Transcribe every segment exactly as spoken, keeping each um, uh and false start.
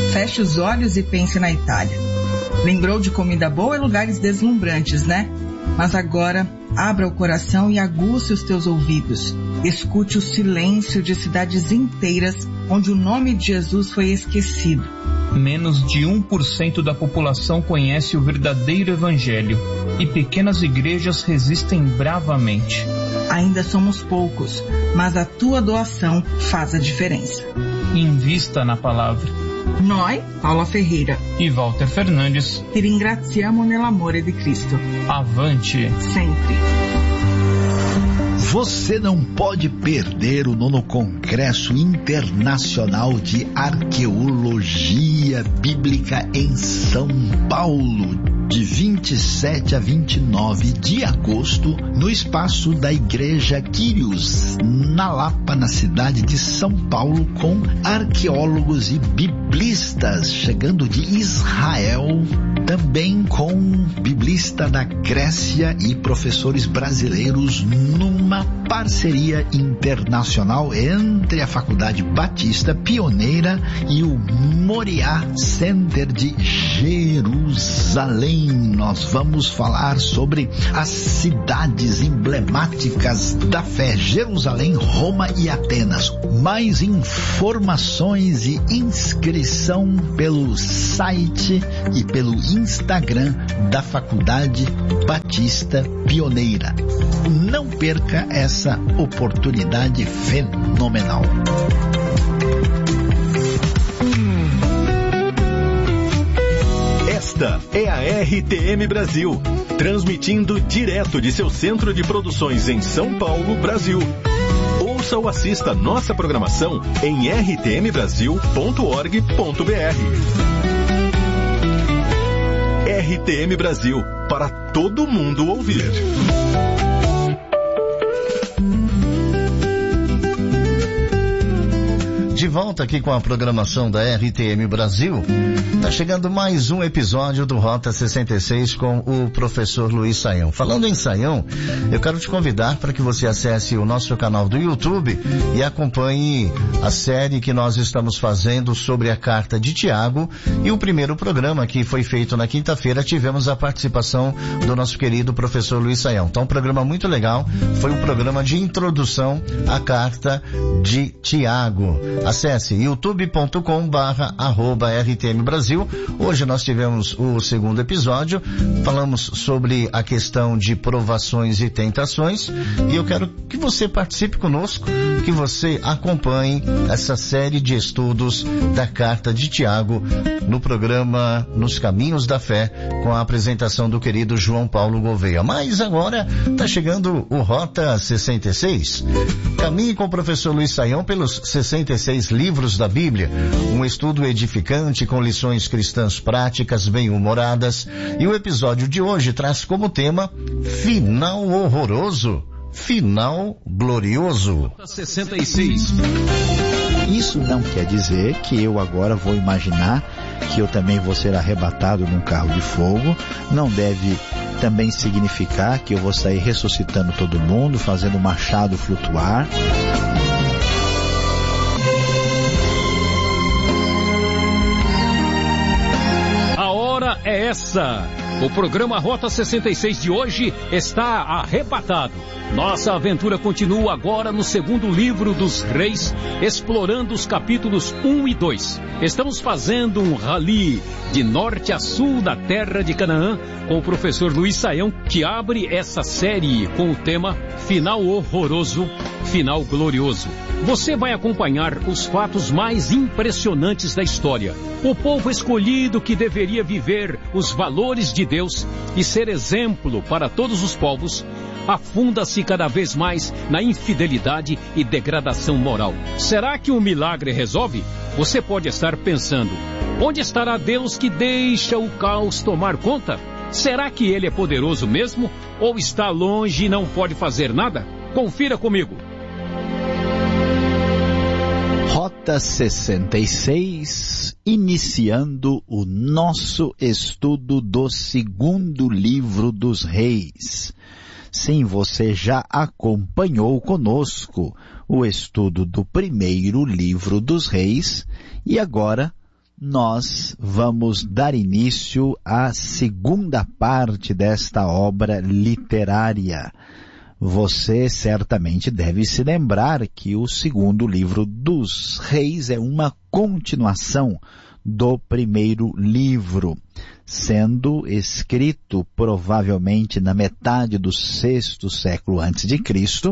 Feche os olhos e pense na Itália. Lembrou de comida boa e lugares deslumbrantes, né? Mas agora, abra o coração e aguce os teus ouvidos. Escute o silêncio de cidades inteiras onde o nome de Jesus foi esquecido. Menos de um por cento da população conhece o verdadeiro evangelho e pequenas igrejas resistem bravamente. Ainda somos poucos, mas a tua doação faz a diferença. Invista na palavra. Noi, Paula Ferreira e Walter Fernandes, ti ringraziamo nell'amore di Cristo. Avante! Sempre. Você não pode perder o nono Congresso Internacional de Arqueologia Bíblica em São Paulo, de vinte e sete a vinte e nove de agosto, no espaço da Igreja Quírios, na Lapa, na cidade de São Paulo, com arqueólogos e biblistas chegando de Israel, também com biblista da Grécia e professores brasileiros, numa parceria internacional entre a Faculdade Batista Pioneira e o Moriá Center de Jerusalém. Nós vamos falar sobre as cidades emblemáticas da fé, Jerusalém, Roma e Atenas. Mais informações e inscrição pelo site e pelo Instagram da Faculdade Batista Pioneira. Não perca essa oportunidade fenomenal. Esta é a R T M Brasil, transmitindo direto de seu centro de produções em São Paulo, Brasil. Ouça ou assista nossa programação em r t m brasil ponto org ponto b r. R T M Brasil, para todo mundo ouvir. De volta aqui com a programação da R T M Brasil. Tá chegando mais um episódio do Rota sessenta e seis com o professor Luiz Saião. Falando em Saião, eu quero te convidar para que você acesse o nosso canal do YouTube e acompanhe a série que nós estamos fazendo sobre a Carta de Tiago. E o primeiro programa que foi feito na quinta-feira, tivemos a participação do nosso querido professor Luiz Saião. Então, um programa muito legal, foi um programa de introdução à Carta de Tiago. Acesse youtube ponto com barra arroba R T M Brasil. Hoje nós tivemos o segundo episódio, falamos sobre a questão de provações e tentações, e eu quero que você participe conosco, que você acompanhe essa série de estudos da Carta de Tiago no programa Nos Caminhos da Fé, com a apresentação do querido João Paulo Gouveia. Mas agora está chegando o Rota sessenta e seis. Caminhe com o professor Luiz Saião pelos sessenta e seis livros da Bíblia, um estudo edificante com lições cristãs práticas, bem-humoradas. E o episódio de hoje traz como tema Final Horroroso, Final Glorioso. sessenta e seis. Isso não quer dizer que eu agora vou imaginar que eu também vou ser arrebatado num carro de fogo. Não deve também significar que eu vou sair ressuscitando todo mundo, fazendo o machado flutuar. É essa. O programa Rota sessenta e seis de hoje está arrebatado. Nossa aventura continua agora no segundo livro dos Reis, explorando os capítulos um e dois. Estamos fazendo um rally de norte a sul da terra de Canaã com o professor Luiz Saião, que abre essa série com o tema Final Horroroso, Final Glorioso. Você vai acompanhar os fatos mais impressionantes da história. O povo escolhido que deveria viver os valores de Deus e ser exemplo para todos os povos, afunda-se cada vez mais na infidelidade e degradação moral. Será que um milagre resolve? Você pode estar pensando, onde estará Deus que deixa o caos tomar conta? Será que ele é poderoso mesmo? Ou está longe e não pode fazer nada? Confira comigo. Rota sessenta e seis, iniciando o nosso estudo do segundo livro dos Reis. Sim, você já acompanhou conosco o estudo do primeiro livro dos Reis e agora nós vamos dar início à segunda parte desta obra literária. Você certamente deve se lembrar que o segundo livro dos Reis é uma continuação do primeiro livro, sendo escrito provavelmente na metade do sexto século antes de Cristo,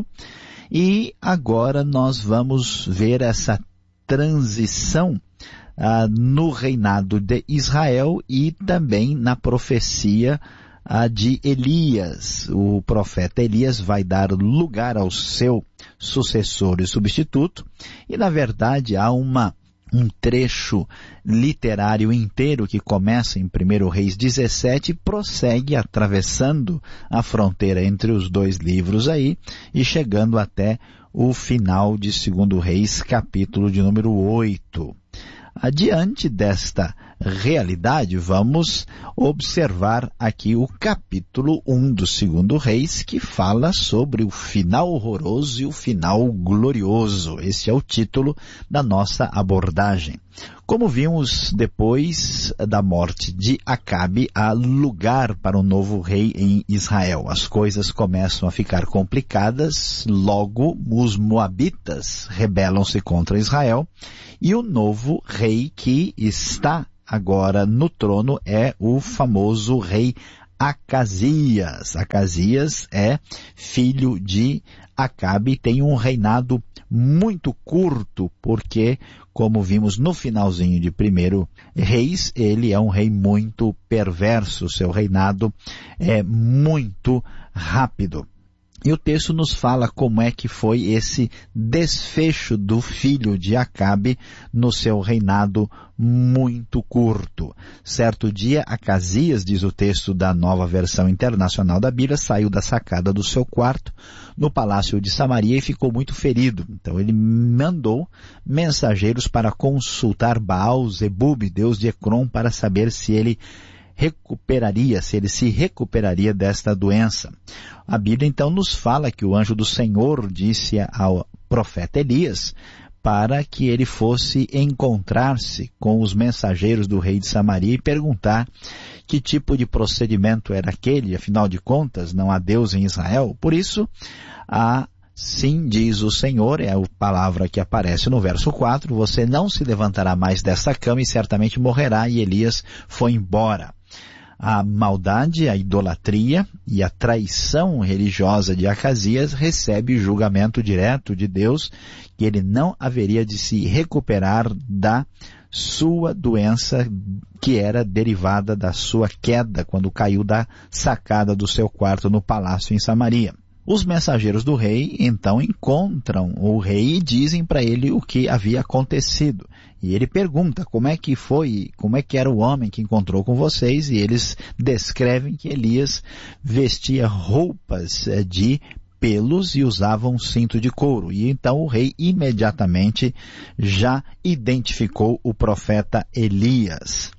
e agora nós vamos ver essa transição ah, no reinado de Israel e também na profecia ah, de Elias. O profeta Elias vai dar lugar ao seu sucessor e substituto, e na verdade há uma um trecho literário inteiro que começa em primeiro Reis dezessete e prossegue atravessando a fronteira entre os dois livros aí e chegando até o final de segundo Reis, capítulo de número oito. Adiante desta realidade, vamos observar aqui o capítulo um do segundo Reis, que fala sobre o final horroroso e o final glorioso. Esse é o título da nossa abordagem. Como vimos, depois da morte de Acabe, há lugar para um novo rei em Israel. As coisas começam a ficar complicadas, logo os moabitas rebelam-se contra Israel, e o novo rei que está agora no trono é o famoso rei Acasias. Acasias é filho de Acabe e tem um reinado muito curto, porque, como vimos no finalzinho de primeiro Reis, ele é um rei muito perverso, seu reinado é muito rápido. E o texto nos fala como é que foi esse desfecho do filho de Acabe no seu reinado muito curto. Certo dia, Acasias, diz o texto da Nova Versão Internacional da Bíblia, saiu da sacada do seu quarto no palácio de Samaria e ficou muito ferido. Então ele mandou mensageiros para consultar Baal Zebub, deus de Ecrom, para saber se ele recuperaria, se ele se recuperaria desta doença. A Bíblia então nos fala que o anjo do Senhor disse ao profeta Elias para que ele fosse encontrar-se com os mensageiros do rei de Samaria e perguntar que tipo de procedimento era aquele, afinal de contas não há Deus em Israel. Por isso, a Sim, diz o Senhor, é a palavra que aparece no verso quatro, você não se levantará mais desta cama e certamente morrerá, e Elias foi embora. A maldade, a idolatria e a traição religiosa de Acasias recebe julgamento direto de Deus, que ele não haveria de se recuperar da sua doença que era derivada da sua queda quando caiu da sacada do seu quarto no palácio em Samaria. Os mensageiros do rei, então, encontram o rei e dizem para ele o que havia acontecido. E ele pergunta como é que foi, como é que era o homem que encontrou com vocês, e eles descrevem que Elias vestia roupas de pelos e usava um cinto de couro. E então o rei imediatamente já identificou o profeta Elias.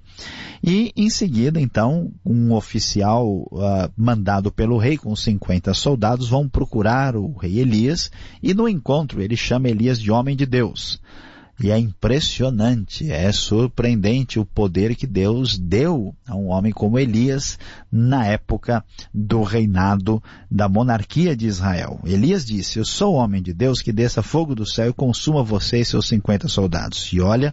E em seguida, então, um oficial uh, mandado pelo rei com cinquenta soldados vão procurar o rei Elias e no encontro ele chama Elias de homem de Deus. E é impressionante, é surpreendente o poder que Deus deu a um homem como Elias na época do reinado da monarquia de Israel. Elias disse, eu sou homem de Deus que desça fogo do céu e consuma você e seus cinquenta soldados. E olha,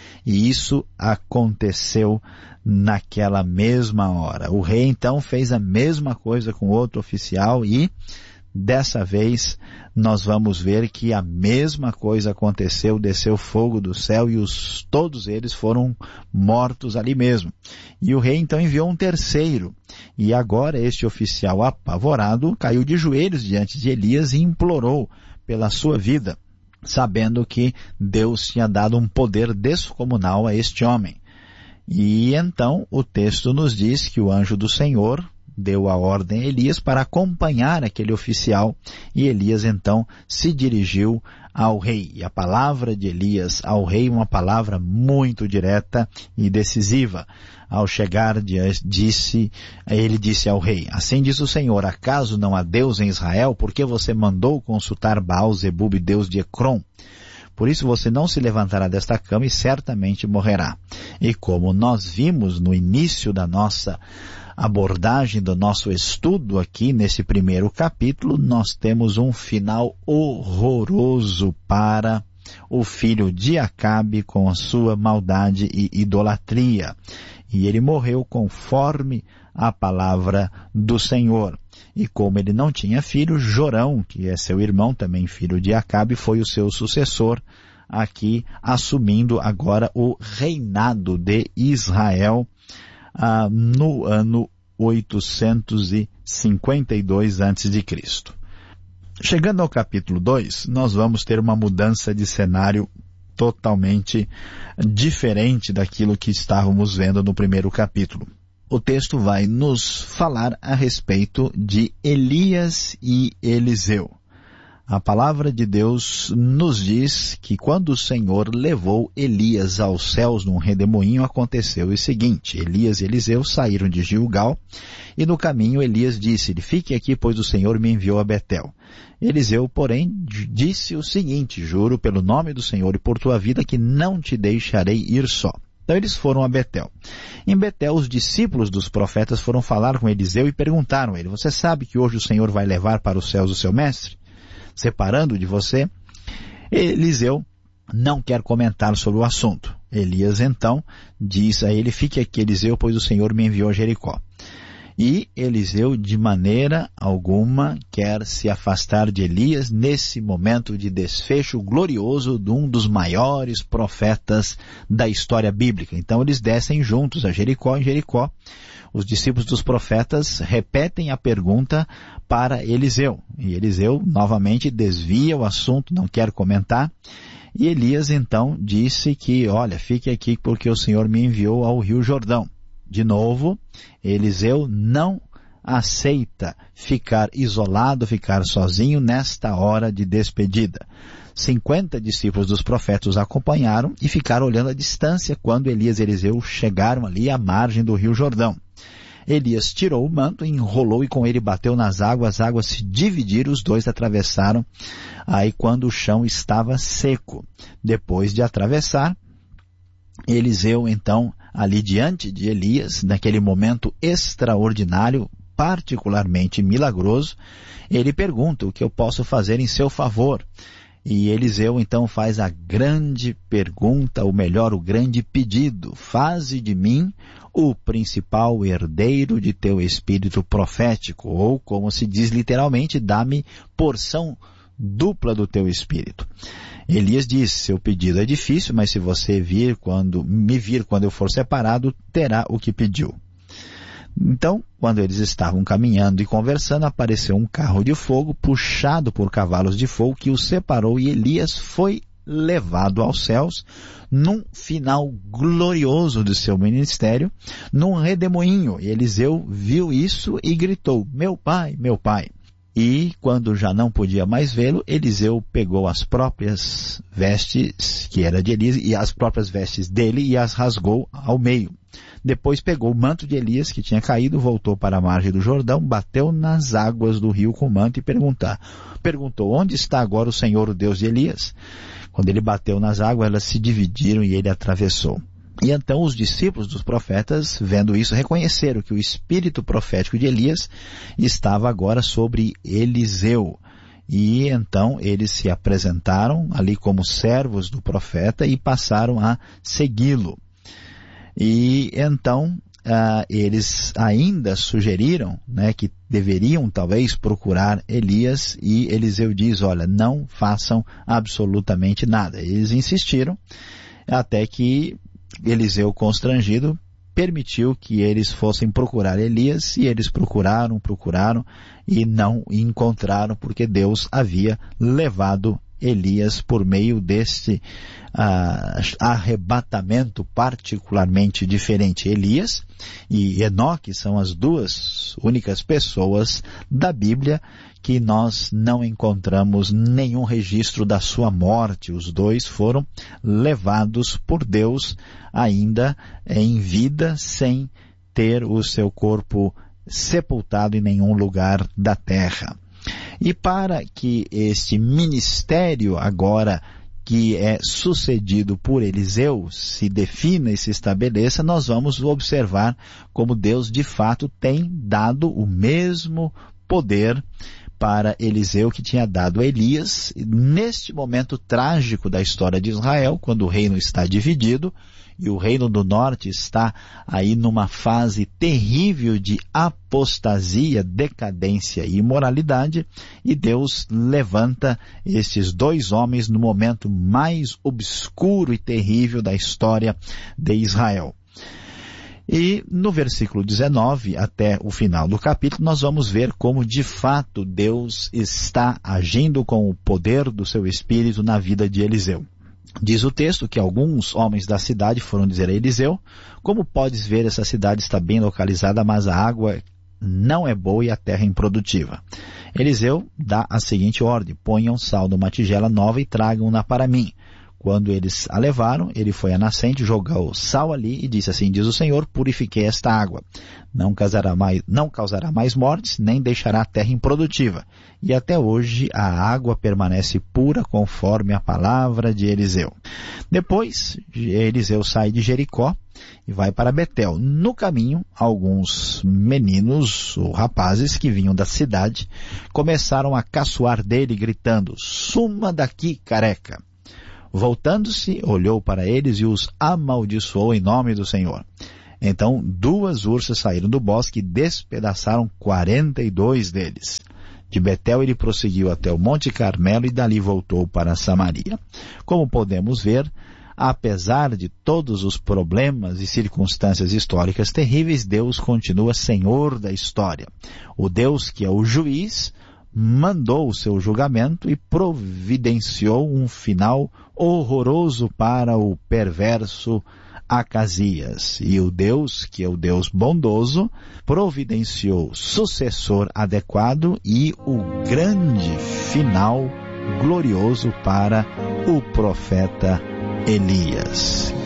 e isso aconteceu naquela mesma hora. O rei então fez a mesma coisa com outro oficial e dessa vez nós vamos ver que a mesma coisa aconteceu, desceu fogo do céu e os, todos eles foram mortos ali mesmo. E o rei então enviou um terceiro. E agora este oficial apavorado caiu de joelhos diante de Elias e implorou pela sua vida, sabendo que Deus tinha dado um poder descomunal a este homem. E então o texto nos diz que o anjo do Senhor deu a ordem a Elias para acompanhar aquele oficial, e Elias então se dirigiu ao rei. E a palavra de Elias ao rei, uma palavra muito direta e decisiva. Ao chegar, disse, ele disse ao rei, assim diz o Senhor, acaso não há Deus em Israel? Por que você mandou consultar Baal Zebub, deus de Ecrom? Por isso você não se levantará desta cama e certamente morrerá. E como nós vimos no início da nossa abordagem, do nosso estudo aqui nesse primeiro capítulo, nós temos um final horroroso para o filho de Acabe com a sua maldade e idolatria. E ele morreu conforme a palavra do Senhor. E como ele não tinha filho, Jorão, que é seu irmão, também filho de Acabe, foi o seu sucessor, aqui assumindo agora o reinado de Israel ah, no ano oitocentos e cinquenta e dois antes de Cristo. Chegando ao capítulo dois, nós vamos ter uma mudança de cenário totalmente diferente daquilo que estávamos vendo no primeiro capítulo. O texto vai nos falar a respeito de Elias e Eliseu. A palavra de Deus nos diz que quando o Senhor levou Elias aos céus num redemoinho, aconteceu o seguinte: Elias e Eliseu saíram de Gilgal, e no caminho Elias disse-lhe: fique aqui, pois o Senhor me enviou a Betel. Eliseu, porém, disse o seguinte: juro pelo nome do Senhor e por tua vida que não te deixarei ir só. Então eles foram a Betel. Em Betel, os discípulos dos profetas foram falar com Eliseu e perguntaram a ele: você sabe que hoje o Senhor vai levar para os céus o seu mestre, separando de você? Eliseu não quer comentar sobre o assunto. Elias então diz a ele: fique aqui, Eliseu, pois o Senhor me enviou a Jericó. E Eliseu de maneira alguma quer se afastar de Elias nesse momento de desfecho glorioso de um dos maiores profetas da história bíblica. Então eles descem juntos a Jericó. Em Jericó, os discípulos dos profetas repetem a pergunta para Eliseu. E Eliseu novamente desvia o assunto, não quer comentar. E Elias então disse que, olha, fique aqui porque o Senhor me enviou ao Rio Jordão. De novo, Eliseu não aceita ficar isolado, ficar sozinho nesta hora de despedida. Cinquenta discípulos dos profetas os acompanharam e ficaram olhando à distância quando Elias e Eliseu chegaram ali à margem do Rio Jordão. Elias tirou o manto, enrolou e com ele bateu nas águas, as águas se dividiram, os dois atravessaram, aí quando o chão estava seco. Depois de atravessar, Eliseu então, ali diante de Elias, naquele momento extraordinário, particularmente milagroso, ele pergunta: o que eu posso fazer em seu favor? E Eliseu então faz a grande pergunta, ou melhor, o grande pedido: faze de mim o principal herdeiro de teu espírito profético, ou como se diz literalmente, dá-me porção dupla do teu espírito. Elias disse: seu pedido é difícil, mas se você vir quando, me vir quando eu for separado, terá o que pediu. Então, quando eles estavam caminhando e conversando, apareceu um carro de fogo puxado por cavalos de fogo que os separou, e Elias foi levado aos céus num final glorioso do seu ministério, num redemoinho. E Eliseu viu isso e gritou: meu pai, meu pai. E quando já não podia mais vê-lo, Eliseu pegou as próprias vestes, que era de Elias, e as próprias vestes dele, e as rasgou ao meio. Depois pegou o manto de Elias, que tinha caído, voltou para a margem do Jordão, bateu nas águas do rio com o manto e perguntar, perguntou: onde está agora o Senhor, o Deus de Elias? Quando ele bateu nas águas, elas se dividiram e ele atravessou. E então os discípulos dos profetas, vendo isso, reconheceram que o espírito profético de Elias estava agora sobre Eliseu. E então eles se apresentaram ali como servos do profeta e passaram a segui-lo. E então uh, eles ainda sugeriram, né, que deveriam talvez procurar Elias, e Eliseu diz: olha, não façam absolutamente nada. Eles insistiram até que Eliseu, constrangido, permitiu que eles fossem procurar Elias, e eles procuraram, procuraram e não encontraram, porque Deus havia levado Elias por meio deste uh, arrebatamento particularmente diferente. Elias e Enoque são as duas únicas pessoas da Bíblia que nós não encontramos nenhum registro da sua morte. Os dois foram levados por Deus ainda em vida, sem ter o seu corpo sepultado em nenhum lugar da terra. E para que este ministério agora que é sucedido por Eliseu se defina e se estabeleça, nós vamos observar como Deus de fato tem dado o mesmo poder para Eliseu que tinha dado a Elias. Neste momento trágico da história de Israel, quando o reino está dividido, e o reino do norte está aí numa fase terrível de apostasia, decadência e imoralidade, e Deus levanta estes dois homens no momento mais obscuro e terrível da história de Israel. E no versículo dezenove até o final do capítulo nós vamos ver como de fato Deus está agindo com o poder do seu Espírito na vida de Eliseu. Diz o texto que alguns homens da cidade foram dizer a Eliseu: como podes ver, essa cidade está bem localizada, mas a água não é boa e a terra é improdutiva. Eliseu dá a seguinte ordem: ponham sal numa tigela nova e tragam-na para mim. Quando eles a levaram, ele foi à nascente, jogou sal ali e disse: assim diz o Senhor, purifiquei esta água. Não causará mais, não causará mais mortes, nem deixará a terra improdutiva. E até hoje a água permanece pura conforme a palavra de Eliseu. Depois, Eliseu sai de Jericó e vai para Betel. No caminho, alguns meninos ou rapazes que vinham da cidade começaram a caçoar dele, gritando: suma daqui, careca! Voltando-se, olhou para eles e os amaldiçoou em nome do Senhor. Então duas ursas saíram do bosque e despedaçaram quarenta e dois deles. De Betel ele prosseguiu até o Monte Carmelo e dali voltou para Samaria. Como podemos ver, apesar de todos os problemas e circunstâncias históricas terríveis, Deus continua Senhor da história. O Deus que é o juiz mandou o seu julgamento e providenciou um final horroroso para o perverso Acasias. E o Deus, que é o Deus bondoso, providenciou sucessor adequado e o grande final glorioso para o profeta Elias.